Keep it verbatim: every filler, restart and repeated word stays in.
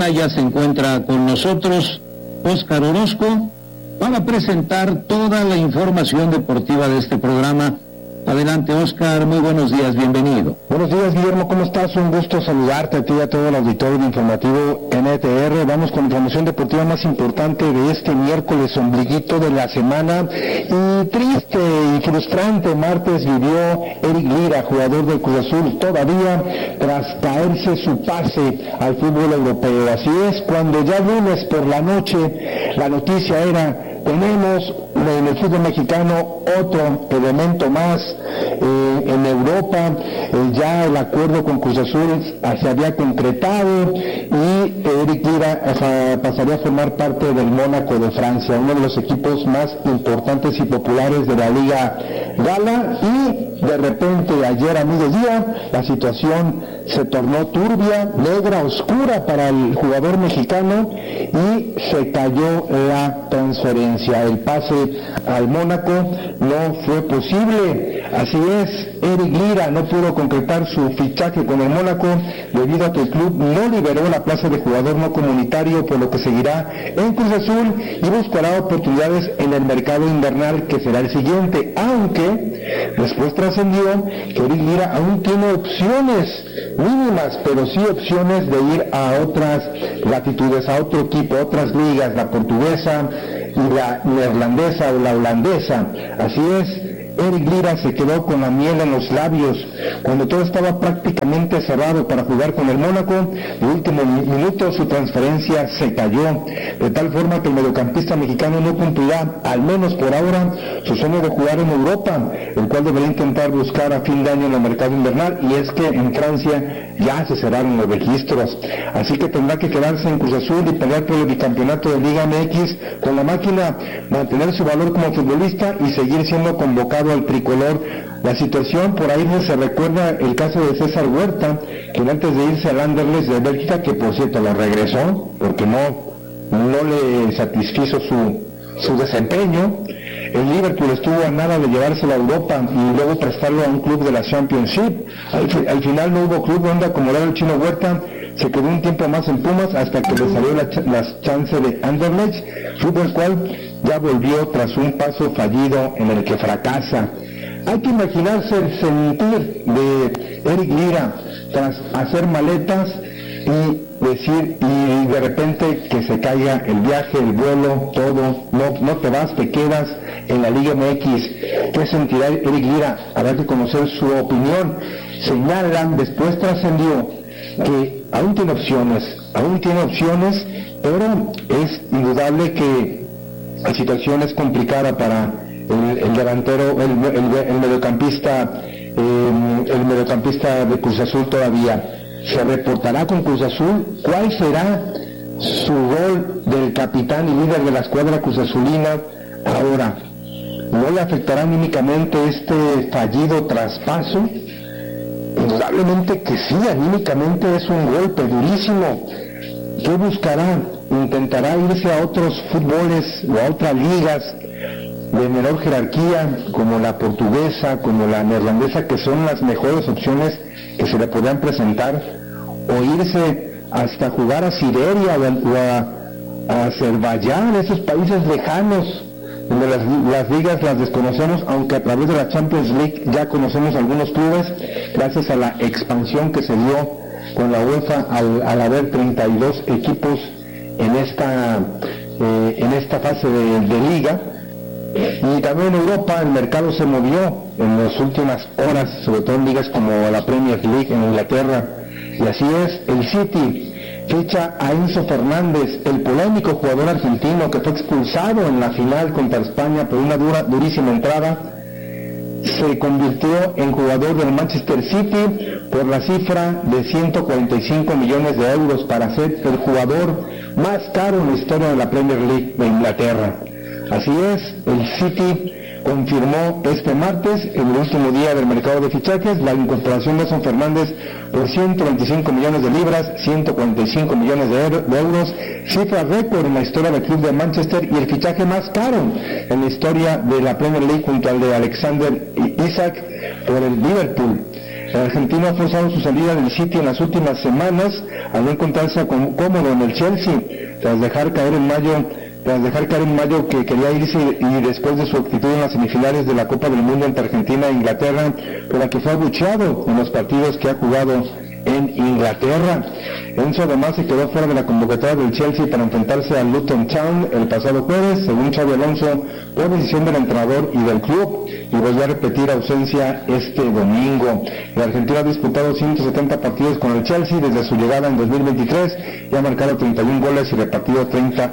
semana. Ya se encuentra con nosotros Óscar Orozco para presentar toda la información deportiva de este programa. Adelante, Óscar, muy buenos días, bienvenido. Buenos días, Guillermo, ¿cómo estás? Un gusto saludarte a ti y a todo el auditorio de Informativo N T R. Vamos con la información deportiva más importante de este miércoles, ombliguito de la semana. Y triste y frustrante martes vivió Eric Lira, jugador del Cruz Azul, todavía tras caerse su pase al fútbol europeo. Así es, cuando ya lunes por la noche la noticia era: tenemos en el fútbol mexicano otro elemento más eh, en Europa, eh, ya el acuerdo con Cruz Azul se había concretado y Eric Lira eh, pasaría a formar parte del Mónaco de Francia, uno de los equipos más importantes y populares de la Liga Gala. Y de repente ayer a mediodía la situación se tornó turbia, negra, oscura para el jugador mexicano y se cayó la transferencia. El pase al Mónaco no fue posible. Así es, Eric Lira no pudo concretar su fichaje con el Mónaco debido a que el club no liberó la plaza de jugador no comunitario, por lo que seguirá en Cruz Azul y buscará oportunidades en el mercado invernal, que será el siguiente, aunque después trascendió que Eric Lira aún tiene opciones mínimas, pero sí opciones de ir a otras latitudes, a otro equipo, a otras ligas, la portuguesa y la neerlandesa o la holandesa. Así es, Eric Lira se quedó con la miel en los labios cuando todo estaba prácticamente cerrado para jugar con el Mónaco. De último minuto su transferencia se cayó, de tal forma que el mediocampista mexicano no cumplirá, al menos por ahora, su sueño de jugar en Europa, el cual deberá intentar buscar a fin de año en el mercado invernal. Y es que en Francia ya se cerraron los registros, así que tendrá que quedarse en Cruz Azul y pelear por el bicampeonato de Liga M X con la máquina, mantener su valor como futbolista y seguir siendo convocado al tricolor. La situación por ahí se recuerda el caso de César Huerta, quien antes de irse al Anderlecht de Bélgica, que por cierto lo regresó porque no, no le satisfizo su, su desempeño. El Liverpool estuvo a nada de llevárselo a Europa y luego prestarlo a un club de la Championship. Al, al final no hubo club donde acomodar al chino Huerta. Se quedó un tiempo más en Pumas hasta que le salió la, ch- la chance de Anderlecht, club el cual ya volvió tras un paso fallido en el que fracasa. Hay que imaginarse el sentir de Eric Lira tras hacer maletas y decir, y de repente que se caiga el viaje, el vuelo, todo, no, no te vas, te quedas en la Liga M X. ¿Qué sentirá Eric Lira? Habrá que conocer su opinión. Señalan, después trascendió que aún tiene opciones, aún tiene opciones, pero es indudable que la situación es complicada para el, el delantero, el, el, el mediocampista, eh, el mediocampista de Cruz Azul todavía. Se reportará con Cruz Azul cuál será su rol del capitán y líder de la escuadra Cruz Azulina. Ahora, ¿no le afectará anímicamente este fallido traspaso? Indudablemente que sí, anímicamente es un golpe durísimo. ¿Qué buscará? ¿Intentará irse a otros fútboles o a otras ligas de menor jerarquía, como la portuguesa, como la neerlandesa, que son las mejores opciones que se le podrían presentar, o irse hasta jugar a Siberia o a, a Azerbaiyán, esos países lejanos donde las, las ligas las desconocemos, aunque a través de la Champions League ya conocemos algunos clubes gracias a la expansión que se dio con la UEFA al, al haber treinta y dos equipos en esta eh, en esta fase de, de liga. Y también en Europa el mercado se movió en las últimas horas, sobre todo en ligas como la Premier League en Inglaterra, y así es, el City ficha a Enzo Fernández, el polémico jugador argentino que fue expulsado en la final contra España por una dura, durísima entrada. Se convirtió en jugador del Manchester City por la cifra de ciento cuarenta y cinco millones de euros para ser el jugador más caro en la historia de la Premier League de Inglaterra. Así es, el City confirmó este martes, en el último día del mercado de fichajes, la incorporación de Enzo Fernández por ciento veinticinco millones de libras, ciento cuarenta y cinco millones de, euro, de euros, cifra récord en la historia del club de Manchester y el fichaje más caro en la historia de la Premier League junto al de Alexander Isak por el Liverpool. El argentino ha forzado su salida del City en las últimas semanas al no encontrarse cómodo en el Chelsea, tras dejar caer en mayo tras dejar caer en mayo que quería irse y después de su actitud en las semifinales de la Copa del Mundo entre Argentina e Inglaterra, por la que fue abucheado en los partidos que ha jugado en Inglaterra. Enzo además se quedó fuera de la convocatoria del Chelsea para enfrentarse al Luton Town el pasado jueves, según Xabi Alonso, por decisión del entrenador y del club, y volvió a repetir ausencia este domingo. El argentino ha disputado ciento setenta partidos con el Chelsea desde su llegada en dos mil veintitrés y ha marcado treinta y uno goles y repartido treinta